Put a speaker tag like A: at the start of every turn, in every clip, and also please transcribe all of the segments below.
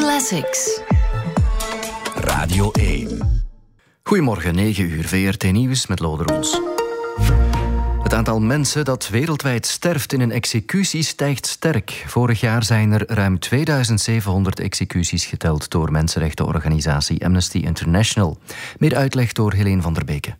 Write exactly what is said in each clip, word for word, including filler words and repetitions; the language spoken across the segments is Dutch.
A: Classics.
B: Radio één.
C: Goedemorgen, negen uur, V R T Nieuws met Lode Roels. Het aantal mensen dat wereldwijd sterft in een executie stijgt sterk. Vorig jaar zijn er ruim tweeduizend zevenhonderd executies geteld door mensenrechtenorganisatie Amnesty International. Meer uitleg door Helene van der Beke.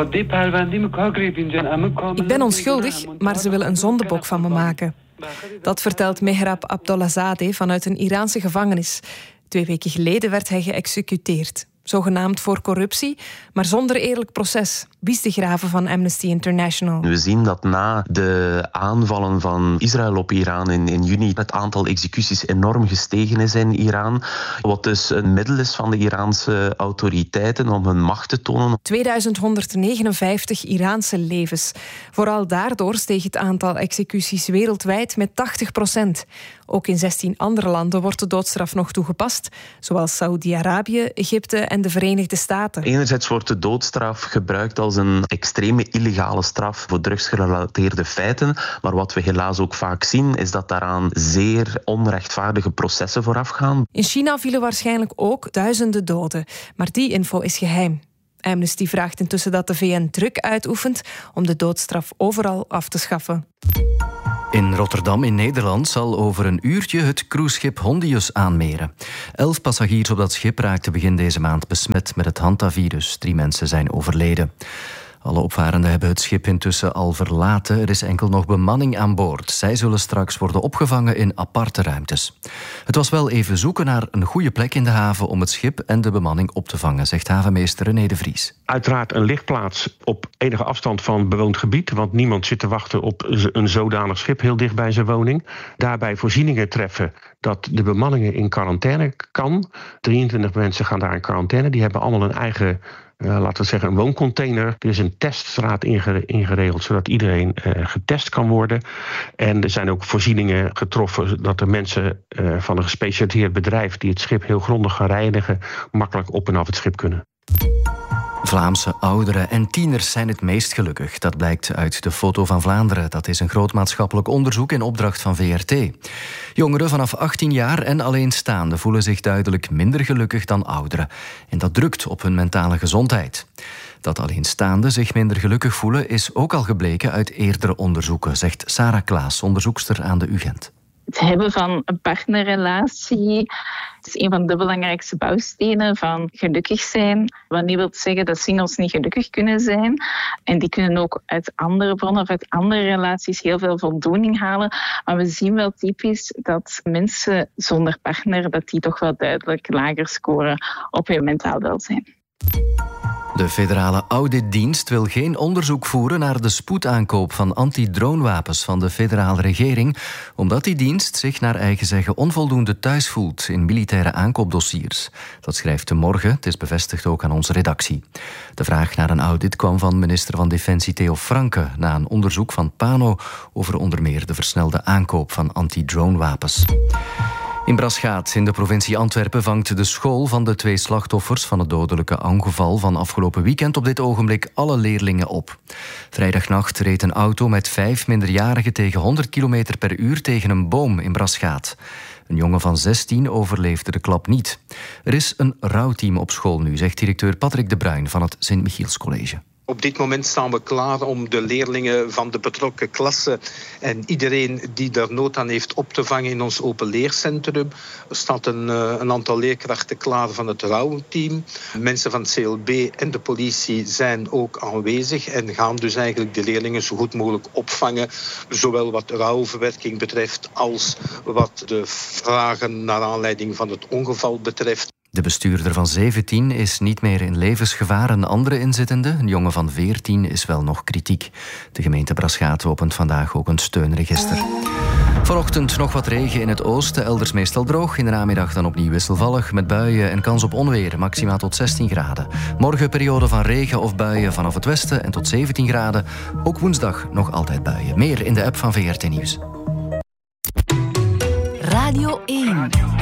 D: Ik ben onschuldig, maar ze willen een zondebok van me maken. Dat vertelt Mehrab Abdolazadeh vanuit een Iraanse gevangenis. Twee weken geleden werd hij geëxecuteerd. Zogenaamd voor corruptie, maar zonder eerlijk proces. Wies de Graven van Amnesty International.
E: We zien dat na de aanvallen van Israël op Iran in, in juni het aantal executies enorm gestegen is in Iran. Wat dus een middel is van de Iraanse autoriteiten om hun macht te tonen.
D: tweeduizend honderdnegenenvijftig Iraanse levens. Vooral daardoor steeg het aantal executies wereldwijd met tachtig procent. Ook in zestien andere landen wordt de doodstraf nog toegepast, zoals Saoedi-Arabië, Egypte en de Verenigde Staten.
E: Enerzijds wordt de doodstraf gebruikt als een extreme illegale straf voor drugsgerelateerde feiten, maar wat we helaas ook vaak zien is dat daaraan zeer onrechtvaardige processen voorafgaan.
D: In China vielen waarschijnlijk ook duizenden doden, maar die info is geheim. Amnesty vraagt intussen dat de V N druk uitoefent om de doodstraf overal af te schaffen.
C: In Rotterdam in Nederland zal over een uurtje het cruiseschip Hondius aanmeren. Elf passagiers op dat schip raakten begin deze maand besmet met het hantavirus. Drie mensen zijn overleden. Alle opvarenden hebben het schip intussen al verlaten. Er is enkel nog bemanning aan boord. Zij zullen straks worden opgevangen in aparte ruimtes. Het was wel even zoeken naar een goede plek in de haven om het schip en de bemanning op te vangen, zegt havenmeester René de Vries.
F: Uiteraard een lichtplaats op enige afstand van bewoond gebied, want niemand zit te wachten op een zodanig schip heel dicht bij zijn woning. Daarbij voorzieningen treffen dat de bemanningen in quarantaine kan. drieëntwintig mensen gaan daar in quarantaine. Die hebben allemaal een eigen, Uh, laten we zeggen, een wooncontainer. Er is een teststraat ingere- ingeregeld, zodat iedereen uh, getest kan worden. En er zijn ook voorzieningen getroffen dat de mensen uh, van een gespecialiseerd bedrijf die het schip heel grondig gaan reinigen, makkelijk op en af het schip kunnen.
C: Vlaamse ouderen en tieners zijn het meest gelukkig. Dat blijkt uit de Foto van Vlaanderen. Dat is een groot maatschappelijk onderzoek in opdracht van V R T. Jongeren vanaf achttien jaar en alleenstaanden voelen zich duidelijk minder gelukkig dan ouderen. En dat drukt op hun mentale gezondheid. Dat alleenstaanden zich minder gelukkig voelen is ook al gebleken uit eerdere onderzoeken, zegt Sarah Klaas, onderzoekster aan de U Gent.
G: Het hebben van een partnerrelatie is een van de belangrijkste bouwstenen van gelukkig zijn. Wat niet wil zeggen dat singles niet gelukkig kunnen zijn. En die kunnen ook uit andere bronnen of uit andere relaties heel veel voldoening halen. Maar we zien wel typisch dat mensen zonder partner dat die toch wel duidelijk lager scoren op hun mentaal welzijn.
C: De federale auditdienst wil geen onderzoek voeren naar de spoedaankoop van anti-dronewapens van de federale regering, omdat die dienst zich naar eigen zeggen onvoldoende thuis voelt in militaire aankoopdossiers. Dat schrijft De Morgen, het is bevestigd ook aan onze redactie. De vraag naar een audit kwam van minister van Defensie Theo Franke na een onderzoek van Pano over onder meer de versnelde aankoop van anti-dronewapens. In Braschaat in de provincie Antwerpen vangt de school van de twee slachtoffers van het dodelijke ongeval van afgelopen weekend op dit ogenblik alle leerlingen op. Vrijdagnacht reed een auto met vijf minderjarigen tegen honderd kilometer per uur tegen een boom in Braschaat. Een jongen van zestien overleefde de klap niet. Er is een rouwteam op school nu, zegt directeur Patrick de Bruin van het Sint-Michiels College.
H: Op dit moment staan we klaar om de leerlingen van de betrokken klassen en iedereen die daar nood aan heeft op te vangen in ons open leercentrum. Er staat een, een aantal leerkrachten klaar van het rouwteam. Mensen van het C L B en de politie zijn ook aanwezig en gaan dus eigenlijk de leerlingen zo goed mogelijk opvangen. Zowel wat rouwverwerking betreft als wat de vragen naar aanleiding van het ongeval betreft.
C: De bestuurder van zeventien is niet meer in levensgevaar. Een andere inzittende, een jongen van veertien, is wel nog kritiek. De gemeente Braschaat opent vandaag ook een steunregister. Vanochtend nog wat regen in het oosten, elders meestal droog. In de namiddag dan opnieuw wisselvallig, met buien en kans op onweer, maximaal tot zestien graden. Morgen periode van regen of buien vanaf het westen en tot zeventien graden. Ook woensdag nog altijd buien. Meer in de app van V R T Nieuws.
A: Radio één.